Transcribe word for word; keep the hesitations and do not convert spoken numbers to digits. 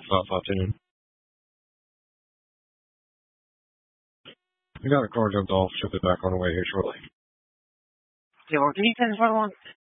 about this afternoon. We got a car jumped off. Should be back on the way here shortly. Yeah, well, can you tell us what I want?